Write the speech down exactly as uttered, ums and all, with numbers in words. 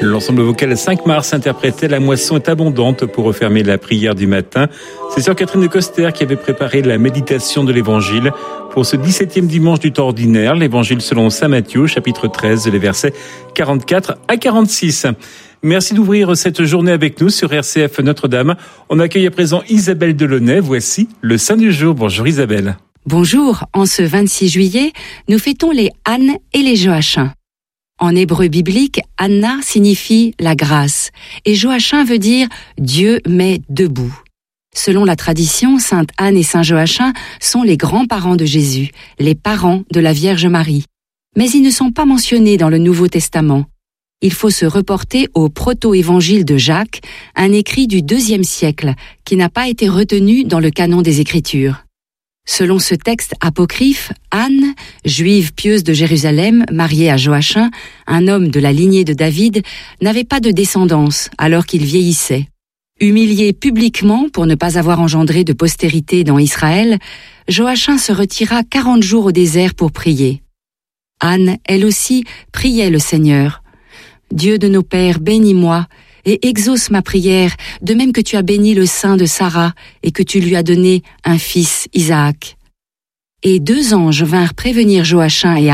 L'ensemble vocal cinq mars interprétait « La moisson est abondante » pour refermer la prière du matin. C'est sœur Catherine de Coster qui avait préparé la méditation de l'Évangile pour ce dix-septième dimanche du temps ordinaire. L'Évangile selon saint Matthieu, chapitre treize, les versets quarante-quatre à quarante-six. Merci d'ouvrir cette journée avec nous sur R C F Notre-Dame. On accueille à présent Isabelle Delaunay. Voici le Saint du jour. Bonjour Isabelle. Bonjour. En ce vingt-six juillet, nous fêtons les Anne et les Joachim. En hébreu biblique, Anna signifie la grâce et Joachim veut dire Dieu met debout. Selon la tradition, sainte Anne et saint Joachim sont les grands-parents de Jésus, les parents de la Vierge Marie. Mais ils ne sont pas mentionnés dans le Nouveau Testament. Il faut se reporter au proto-évangile de Jacques, un écrit du deuxième siècle, qui n'a pas été retenu dans le canon des Écritures. Selon ce texte apocryphe, Anne, juive pieuse de Jérusalem, mariée à Joachim, un homme de la lignée de David, n'avait pas de descendance alors qu'il vieillissait. Humilié publiquement pour ne pas avoir engendré de postérité dans Israël, Joachim se retira quarante jours au désert pour prier. Anne, elle aussi, priait le Seigneur. « Dieu de nos pères, bénis-moi, et exauce ma prière, de même que tu as béni le sein de Sarah et que tu lui as donné un fils Isaac. » Et deux anges vinrent prévenir Joachim et